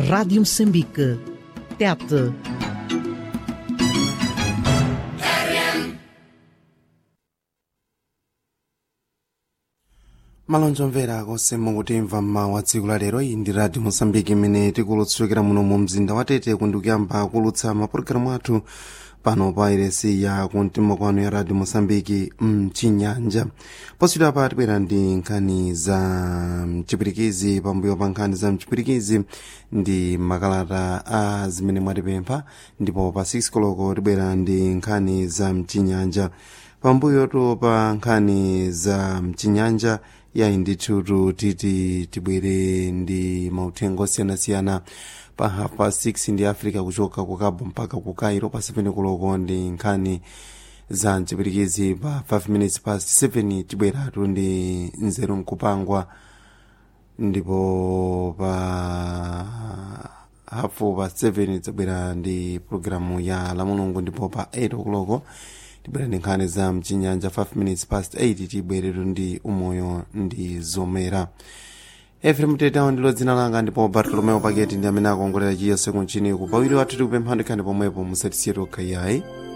Rádio Moçambique. TET. malonjo mvera konse mukutimva mmawa tsiku la lero. Iyi ndi Radio Moçambique imene tikulutsukira muno mu mzinda wa Tete kundikuyamba kulutsa mapulogalamu athu pano pa iresi ya kumtima kwanu ya Radio Moçambique mchinyanja. poswidwa pa tibwera ndi nkhani za mchipwirikizi. pambuyo pa nkhani za mchipwirikizi ndi makalata a zimene mwatipempha, ndipo pa 6 koloko tibwera ndi nkhani za mchinyanja. pambuyoto pa nkhani za mchinyanja yayi ndithu titi tibwere ndi mauthenga osiyanasiyana. pa half past 6 ndi Africa kuchoka ku Cabo mpaka ku Cairo. pa 7 koloko ndi nkhani za mchipwirikizi. pa 5 minutes past 7 tibweratu ndi nzeru mkupangwa, ndipo pa hafu pa 7 tibwera ndi programu ya la mulungu, ndipo pa 8 koloko tibwera ndi nkhani za mchinyanja. 5 minutes past 8 tibweretu ndi umoyo ndi zomera. Efrem Tetao ndilo dzina langa, ndipo Bartolomeo Paketi ndi amene akongolera chiyese kunchini kupawiri wathu tikupempha ndikhani pomwepo musatisiye tokha yayi.